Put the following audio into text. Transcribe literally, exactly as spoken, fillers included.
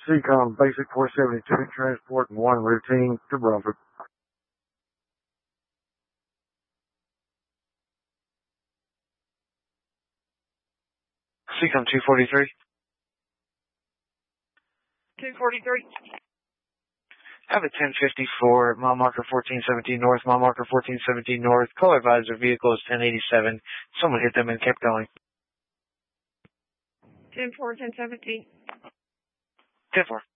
Seacom Basic four seventy-two, transport and one routine to Brunswick. Seacom two forty-three. two forty-three. Have a ten fifty-four, mile marker fourteen seventeen north, mile marker fourteen seventeen north. Call advisor, vehicle is ten eighty-seven. Someone hit them and kept going. ten four, ten seventeen. ten four.